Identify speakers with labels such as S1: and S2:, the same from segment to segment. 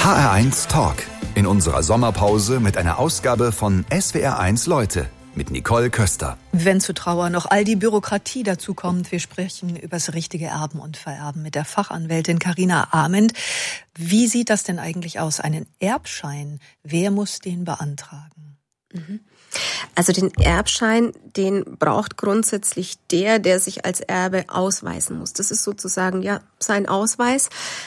S1: HR1 Talk. In unserer Sommerpause mit einer Ausgabe von SWR1 Leute mit Nicole Köster.
S2: Wenn zu Trauer noch all die Bürokratie dazu kommt, wir sprechen über das richtige Erben und Vererben mit der Fachanwältin Carina Arment. Wie sieht das denn eigentlich aus? Einen Erbschein, wer muss den beantragen?
S3: Also den Erbschein, den braucht grundsätzlich der sich als Erbe ausweisen muss. Das ist sozusagen sein Ausweis.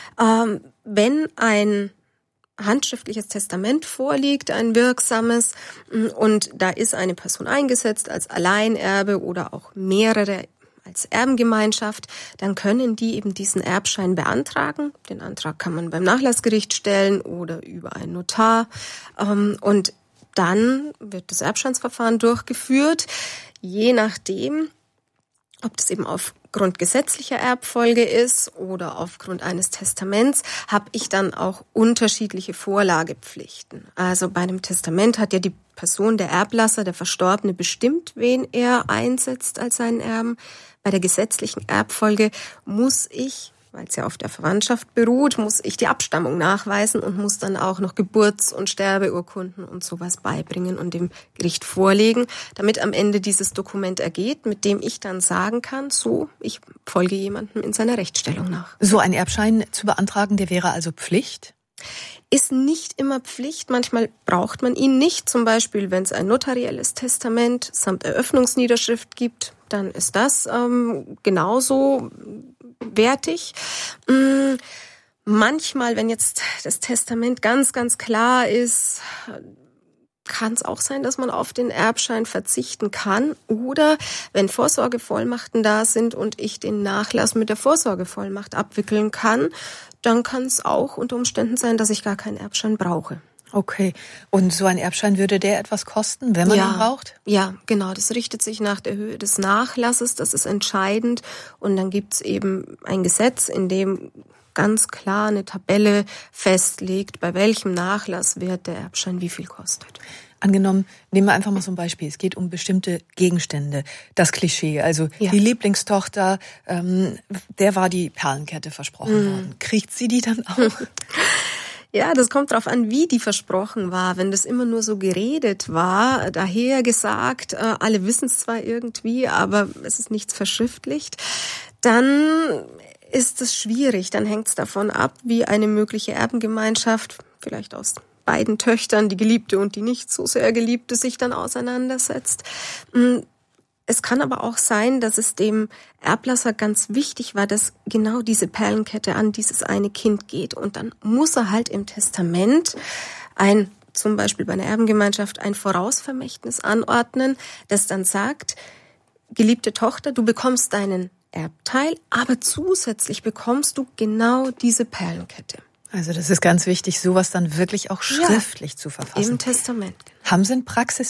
S3: Wenn ein handschriftliches Testament vorliegt, ein wirksames, und da ist eine Person eingesetzt als Alleinerbe oder auch mehrere als Erbengemeinschaft, dann können die eben diesen Erbschein beantragen. Den Antrag kann man beim Nachlassgericht stellen oder über einen Notar. Und dann wird das Erbscheinsverfahren durchgeführt, je nachdem, ob das eben aufgrund gesetzlicher Erbfolge ist oder aufgrund eines Testaments, habe ich dann auch unterschiedliche Vorlagepflichten. Also bei einem Testament hat ja die Person, der Erblasser, der Verstorbene, bestimmt, wen er einsetzt als seinen Erben. Bei der gesetzlichen Erbfolge muss ich, weil es ja auf der Verwandtschaft beruht, muss ich die Abstammung nachweisen und muss dann auch noch Geburts- und Sterbeurkunden und sowas beibringen und dem Gericht vorlegen, damit am Ende dieses Dokument ergeht, mit dem ich dann sagen kann, so, ich folge jemandem in seiner Rechtsstellung nach.
S2: So ein Erbschein zu beantragen, der wäre also Pflicht?
S3: Ist nicht immer Pflicht, manchmal braucht man ihn nicht. Zum Beispiel, wenn es ein notarielles Testament samt Eröffnungsniederschrift gibt, dann ist das genauso wertig. Manchmal, wenn jetzt das Testament ganz, ganz klar ist, kann es auch sein, dass man auf den Erbschein verzichten kann. Oder wenn Vorsorgevollmachten da sind und ich den Nachlass mit der Vorsorgevollmacht abwickeln kann, dann kann es auch unter Umständen sein, dass ich gar keinen Erbschein brauche.
S2: Okay. Und so ein Erbschein, würde der etwas kosten, wenn man ihn braucht?
S3: Ja, genau. Das richtet sich nach der Höhe des Nachlasses. Das ist entscheidend. Und dann gibt's eben ein Gesetz, in dem ganz klar eine Tabelle festlegt, bei welchem Nachlasswert der Erbschein wie viel kostet.
S2: Angenommen, nehmen wir einfach mal so ein Beispiel. Es geht um bestimmte Gegenstände. Das Klischee, also die Lieblingstochter, der war die Perlenkette versprochen worden. Kriegt sie die dann auch?
S3: Ja, das kommt darauf an, wie die versprochen war. Wenn das immer nur so geredet war, daher gesagt, alle wissen es zwar irgendwie, aber es ist nichts verschriftlicht, dann ist es schwierig. Dann hängt es davon ab, wie eine mögliche Erbengemeinschaft, vielleicht aus beiden Töchtern, die Geliebte und die nicht so sehr Geliebte, sich dann auseinandersetzt. Es kann aber auch sein, dass es dem Erblasser ganz wichtig war, dass genau diese Perlenkette an dieses eine Kind geht. Und dann muss er halt im Testament zum Beispiel bei einer Erbengemeinschaft ein Vorausvermächtnis anordnen, das dann sagt, geliebte Tochter, du bekommst deinen Erbteil, aber zusätzlich bekommst du genau diese Perlenkette.
S2: Also das ist ganz wichtig, sowas dann wirklich auch schriftlich zu verfassen.
S3: Im Testament.
S2: Haben Sie ein